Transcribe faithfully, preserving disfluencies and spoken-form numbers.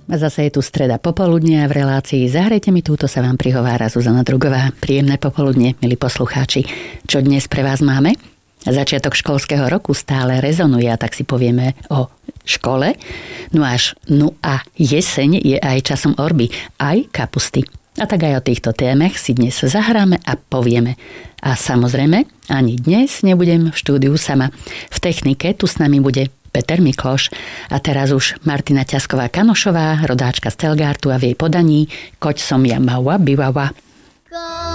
Zase je tu streda popoludne a v relácii Zahrajte mi túto sa vám prihovára Zuzana Drugová. Príjemné popoludne, milí poslucháči. Čo dnes pre vás máme? Začiatok školského roku stále rezonuje, a tak si povieme o škole. No až no a jeseň je aj časom orby, aj kapusty. A tak aj o týchto témach si dnes zahráme a povieme. A samozrejme, ani dnes nebudem v štúdiu sama. V technike tu s nami bude Peter Mikloš a teraz už Martina Ťasková-Kanošová, rodáčka z Telgártu, a v jej podaní Koď som ja mała, bývala.